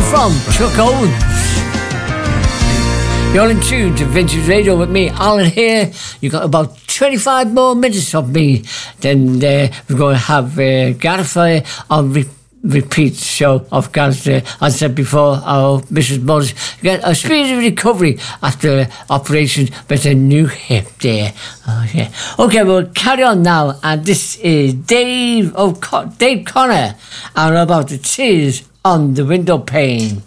from Chuck Owens. You're in tune to Vintage Radio with me, Alan here. You've got about 25 more minutes of me. Then we're going to have Gareth on repeat show of Gareth. As I said before, our Mrs. Mudds get a speedy recovery after operation with a new hip there. Okay, we'll carry on now. And this is Dave Connor and about the tears on the window pane.